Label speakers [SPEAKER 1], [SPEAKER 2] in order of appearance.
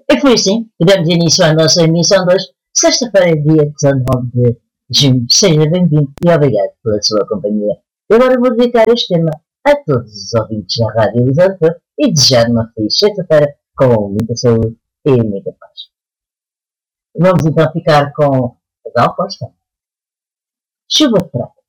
[SPEAKER 1] E foi assim que demos início à nossa emissão de hoje, sexta-feira, dia 19 de junho. Seja bem-vindo e obrigado pela sua companhia. Eu agora vou dedicar este tema a todos os ouvintes da Rádio Lisandro e desejar uma feliz sexta-feira com muita saúde e muita paz. Vamos então ficar com a Gal Costa. Chuva de prata.